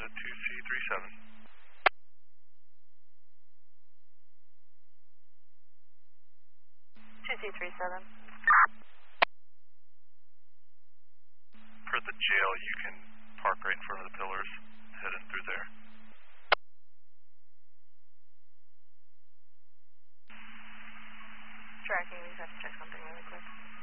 to 2C37. 2C37. For the jail, you can park right in front of the pillars, head in through there. Tracking, we just have to check something really quick.